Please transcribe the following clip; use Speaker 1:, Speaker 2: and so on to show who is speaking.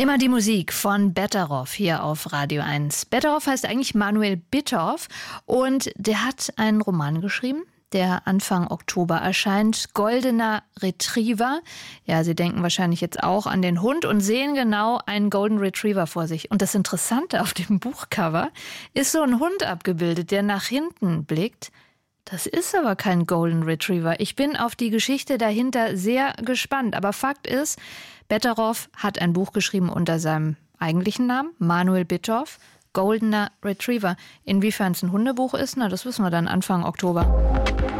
Speaker 1: Immer die Musik von Betteroff hier auf Radio 1. Betteroff heißt eigentlich Manuel Bittorff und der hat einen Roman geschrieben, der Anfang Oktober erscheint. Goldener Retriever. Ja, Sie denken wahrscheinlich jetzt auch an den Hund und sehen genau einen Golden Retriever vor sich. Und das Interessante auf dem Buchcover ist so ein Hund abgebildet, der nach hinten blickt. Das ist aber kein Golden Retriever. Ich bin auf die Geschichte dahinter sehr gespannt. Aber Fakt ist, Betteroff hat ein Buch geschrieben unter seinem eigentlichen Namen, Manuel Bittorff, Goldener Retriever. Inwiefern es ein Hundebuch ist, das wissen wir dann Anfang Oktober.